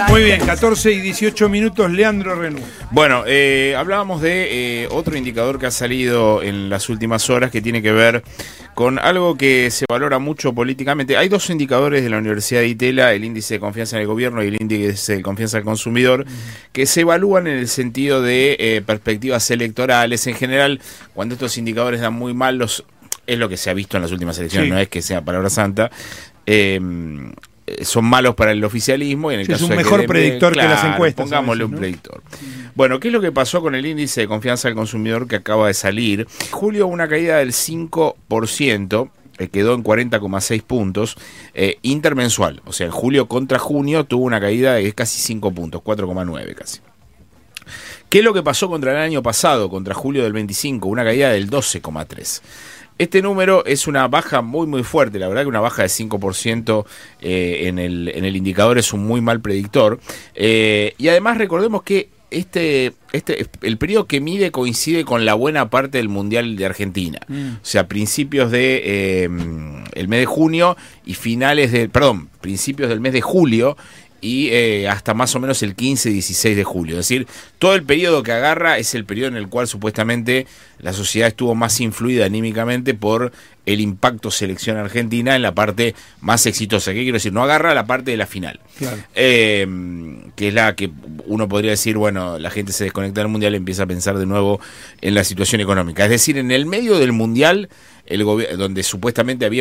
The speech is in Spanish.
Muy bien, 14 y 18 minutos, Leandro Renú. Bueno, hablábamos de otro indicador que ha salido en las últimas horas que tiene que ver con algo que se valora mucho políticamente. Hay dos indicadores de la Universidad de Itela, el índice de confianza en el gobierno y el índice de confianza del consumidor, que se evalúan en el sentido de perspectivas electorales. En general, cuando estos indicadores dan muy mal, es lo que se ha visto en las últimas elecciones, no es que sea palabra santa, son malos para el oficialismo y en el caso es un de mejor que predictor que las encuestas. Pongámosle un predictor. Bueno, ¿qué es lo que pasó con el índice de confianza del consumidor que acaba de salir? Julio una caída del 5%, quedó en 40,6 puntos, intermensual. O sea, en julio contra junio tuvo una caída de casi 5 puntos, 4,9 casi. ¿Qué es lo que pasó contra el año pasado, contra julio del 25? Una caída del 12,3. Este número es una baja muy muy fuerte, la verdad que una baja de 5% en el indicador es un muy mal predictor. Y además recordemos que el periodo que mide coincide con la buena parte del Mundial de Argentina. O sea, principios de el mes de junio y principios del mes de julio y hasta más o menos el 15-16 de julio. Es decir, todo el periodo que agarra es el periodo en el cual supuestamente la sociedad estuvo más influida anímicamente por el impacto selección argentina en la parte más exitosa. ¿Qué quiero decir? No agarra la parte de la final. Claro. Que es la que uno podría decir, bueno, la gente se desconecta del Mundial y empieza a pensar de nuevo en la situación económica. Es decir, en el medio del Mundial, donde supuestamente había